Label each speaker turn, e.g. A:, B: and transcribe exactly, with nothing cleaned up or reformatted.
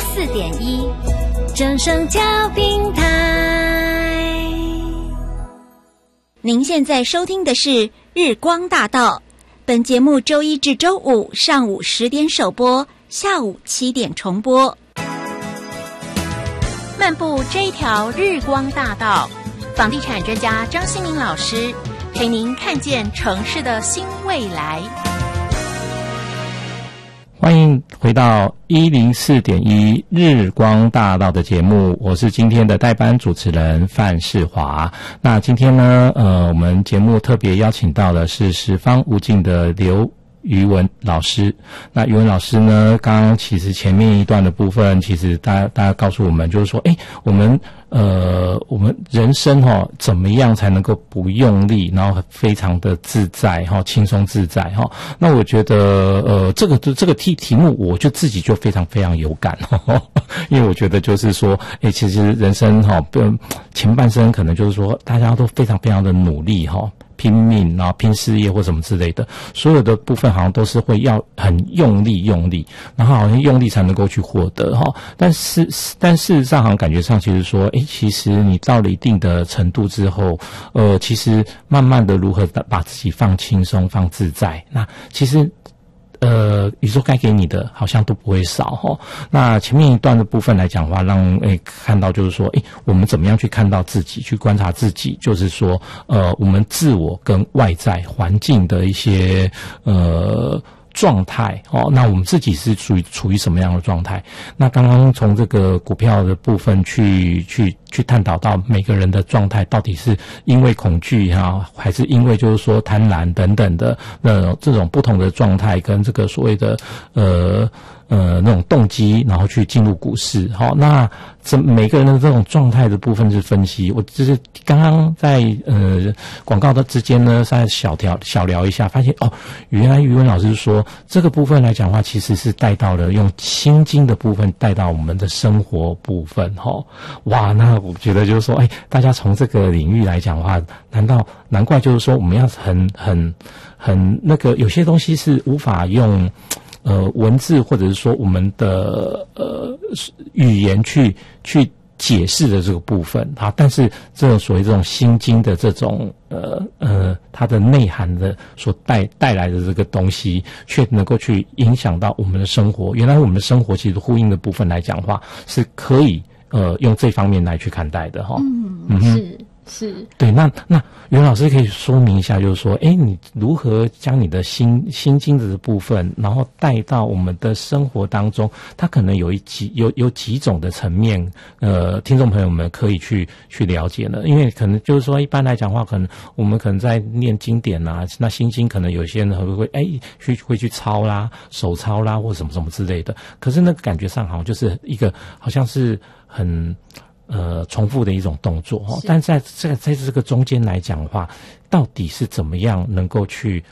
A: 四点一正声调频台。
B: 您现在收听的是日光大道，本节目周一至周五上午十点首播，下午七点重播。
C: 漫步这一条日光大道，房地产专家张新明老师陪您看见城市的新未来。
D: 欢迎回到一零四点一日光大道的节目，我是今天的代班主持人范世华。那今天呢，呃，我们节目特别邀请到的是十方无尽的刘于文老师。那于文老师呢，刚刚其实前面一段的部分，其实大家大家告诉我们，就是说，诶，我们呃，我们人生哈、哦，怎么样才能够不用力，然后非常的自在哈，轻松自在哈？那我觉得呃，这个这个题题目，我就自己就非常非常有感哈，因为我觉得就是说，诶，其实人生哈，前半生可能就是说，大家都非常非常的努力哈。拼命，然后拼事业或什么之类的，所有的部分好像都是会要很用力用力，然后好像用力才能够去获得哈。但是但事实上好像感觉上其实说，诶，其实你到了一定的程度之后，呃，其实慢慢的如何把自己放轻松、放自在，那其实。呃，宇宙该给你的好像都不会少齁。那前面一段的部分来讲的话，让诶看到就是说，诶，我们怎么样去看到自己，去观察自己，就是说，呃，我们自我跟外在环境的一些呃。状态哦，那我们自己是属于处于什么样的状态？那刚刚从这个股票的部分去去去探讨到每个人的状态，到底是因为恐惧哈，还是因为就是说贪婪等等的那这种不同的状态，跟这个所谓的呃呃那种动机，然后去进入股市。好，那这每个人的这种状态的部分是分析。我就是刚刚在呃广告的之间呢，再小聊小聊一下，发现哦，原来于文老师说。这个部分来讲的话，其实是带到了用心经的部分带到我们的生活部分齁。哇，那我觉得就是说，哎，大家从这个领域来讲的话，难道难怪就是说我们要很很很那个有些东西是无法用呃文字或者是说我们的呃语言去去。解释的这个部分啊，但是这种所谓这种心经的这种呃呃它的内涵的所带带来的这个东西，却能够去影响到我们的生活。原来我们的生活其实呼应的部分来讲的话，是可以呃用这方面来去看待的哈。
C: 嗯，
D: 嗯
C: 是。是
D: 对，那那袁老师可以说明一下，就是说，哎，你如何将你的心心经的部分，然后带到我们的生活当中？它可能有一几有有几种的层面，呃，听众朋友们可以去去了解呢。因为可能就是说，一般来讲的话，可能我们可能在念经典啊，那心经可能有些人会会哎去会去抄啦、手抄啦，或什么什么之类的。可是那个感觉上好像就是一个好像是很。呃，重复的一种动作哈，但在这个在这个中间来讲的话，到底是怎么样能够去